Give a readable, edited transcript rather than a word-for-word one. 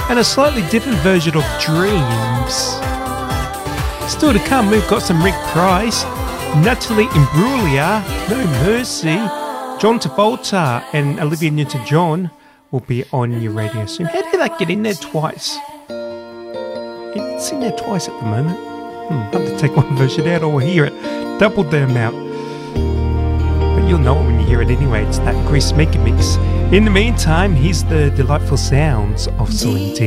and a slightly different version of Dreams. Still to come, we've got some Rick Price, Natalie Imbruglia, No Mercy, John Travolta and Olivia Newton-John will be on your radio soon. How did that get in there twice? It's in there twice at the moment. I have to take one version out or hear it. Double the amount. But you'll know it when you hear it anyway. It's that Grease Mega Mix. In the meantime, here's the delightful sounds of Celine Dion.